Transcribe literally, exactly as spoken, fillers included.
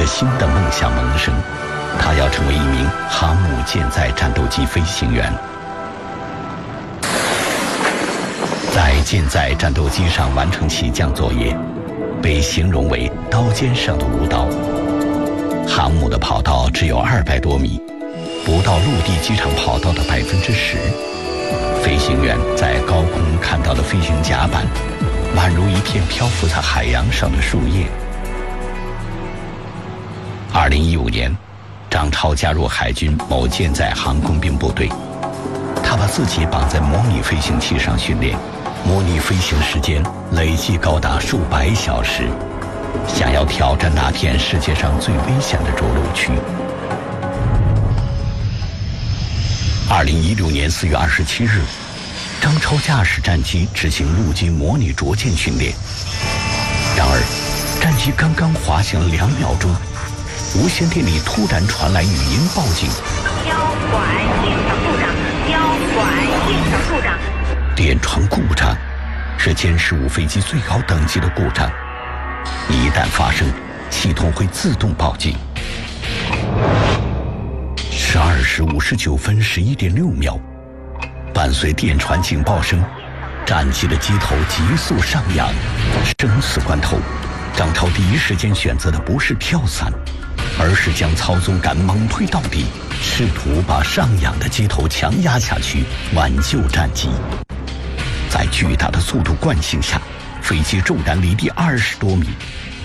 新的梦想萌生，他要成为一名航母舰载战斗机飞行员。在舰载战斗机上完成起降作业，被形容为刀尖上的舞蹈。航母的跑道只有二百多米，不到陆地机场跑道的百分之十。飞行员在高空看到的飞行甲板，宛如一片漂浮在海洋上的树叶。二零一五年，张超加入海军某舰载航空兵部队，他把自己绑在模拟飞行器上训练，模拟飞行时间累计高达数百小时，想要挑战那片世界上最危险的着陆区。二零一六年四月二十七日，张超驾驶战机执行陆基模拟着舰训练。然而，战机刚刚滑行了两秒钟，无线电里突然传来语音报警：交管电场故障，交管电场故障。电传故障是歼十五飞机最高等级的故障，一旦发生，系统会自动报警。十二时五十九分十一点六秒，伴随电传警报声，战机的机头急速上扬。生死关头，张超第一时间选择的不是跳伞，而是将操纵杆猛推到底，试图把上扬的机头强压下去，挽救战机。在巨大的速度惯性下，飞机骤然离地二十多米，